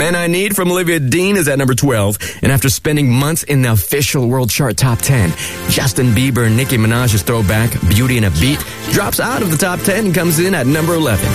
Man I Need from Olivia Dean is at number 12. And after spending months in the official world chart top 10, Justin Bieber and Nicki Minaj's throwback, Beauty and a Beat, drops out of the top 10 and comes in at number 11.